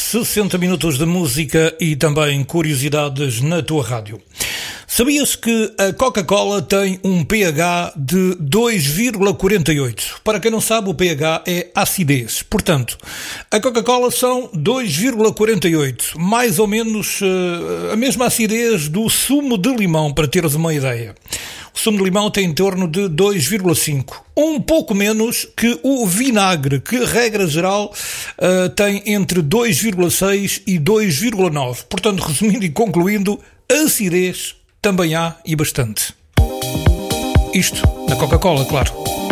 60 minutos de música e também curiosidades na tua rádio. Sabias que a Coca-Cola tem um pH de 2,48? Para quem não sabe, o pH é acidez. Portanto, a Coca-Cola são 2,48. Mais ou menos a mesma acidez do sumo de limão, para teres uma ideia. O sumo de limão tem em torno de 2,5. Um pouco menos que o vinagre, que, regra geral, tem entre 2,6 e 2,9. Portanto, resumindo e concluindo, acidez também há e bastante. Isto na Coca-Cola, claro.